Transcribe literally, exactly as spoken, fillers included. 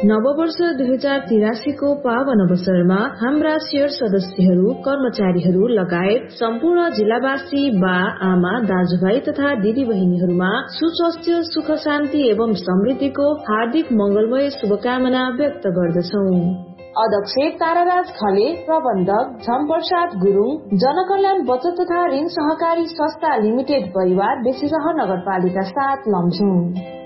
नववर्ष दुई हजार तिरासी को पावन अवसरमा हाम्रा शेयर सदस्यहरू, कर्मचारीहरू लगायत सम्पूर्ण जिल्लावासी, बा आमा, दाजुभाइ तथा दिदी बहिनीहरूमा सुस्वास्थ्य, सुख शान्ति एवं समृद्धिको हार्दिक मंगलमय शुभकामना व्यक्त गर्दछौ। अध्यक्ष ताराराज खले, प्रबन्धक झमप्रसाद गुरुङ, जनकल्याण बचत तथा ऋण सहकारी संस्था लिमिटेड परिवार बेसीसह नगरपालिका सात लमजुङ।